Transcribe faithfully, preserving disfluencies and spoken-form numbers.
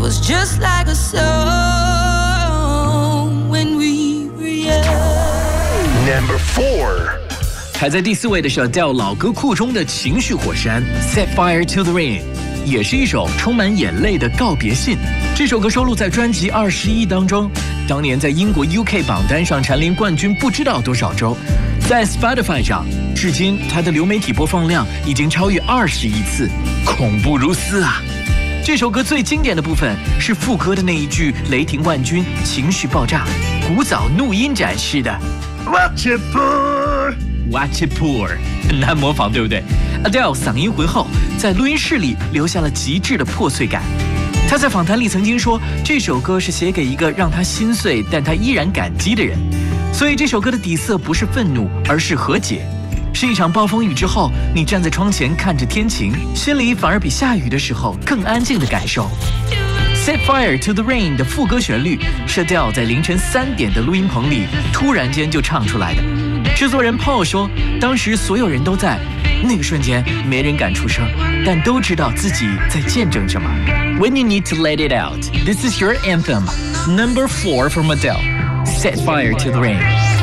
was just like a song when we were young. Number four. 排在第四位的是 Adele 老歌库中的情绪火山 Set Fire to the Rain， 也是一首充满眼泪的告别信。这首歌收录在专辑二十一当中，当年在英国 U K 榜单上蝉联冠军不知道多少周，在 Spotify 上至今它的流媒体播放量已经超越二十亿次，恐怖如斯啊。这首歌最经典的部分是副歌的那一句雷霆万钧，情绪爆炸，古早怒音展示的 Watch it pour，Watch it pour， 很难模仿，对不对？ Adele 嗓音浑厚，在录音室里留下了极致的破碎感。他在访谈里曾经说，这首歌是写给一个让他心碎但他依然感激的人。所以这首歌的底色不是愤怒，而是和解。是一场暴风雨之后，你站在窗前看着天晴，心里反而比下雨的时候更安静的感受。Set Fire to the Rain 的副歌旋律是 Adele 在凌晨三点的录音棚里突然间就唱出来的。制作人 Paul 说，当时所有人都在，那个瞬间没人敢出声，但都知道自己在见证什么。When you need to let it out, this is your anthem. Number four from Adele, Set Fire to the Rain.